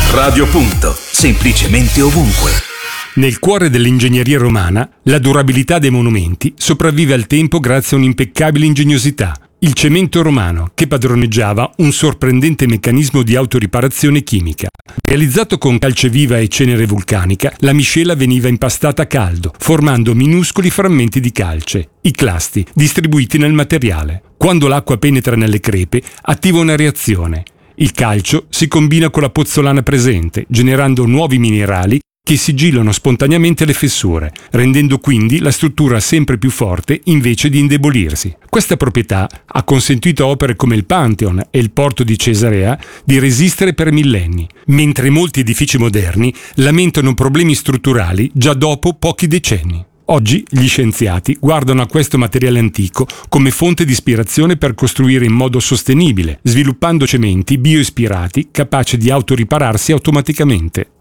Radio Punto, semplicemente ovunque. Nel cuore dell'ingegneria romana, la durabilità dei monumenti sopravvive al tempo grazie a un'impeccabile ingegnosità. Il cemento romano, che padroneggiava un sorprendente meccanismo di autoriparazione chimica. Realizzato con calce viva e cenere vulcanica, la miscela veniva impastata a caldo, formando minuscoli frammenti di calce, i clasti, distribuiti nel materiale. Quando l'acqua penetra nelle crepe, attiva una reazione. Il calcio si combina con la pozzolana presente, generando nuovi minerali che sigillano spontaneamente le fessure, rendendo quindi la struttura sempre più forte invece di indebolirsi. Questa proprietà ha consentito a opere come il Pantheon e il porto di Cesarea di resistere per millenni, mentre molti edifici moderni lamentano problemi strutturali già dopo pochi decenni. Oggi gli scienziati guardano a questo materiale antico come fonte di ispirazione per costruire in modo sostenibile, sviluppando cementi bioispirati capaci di autoripararsi automaticamente.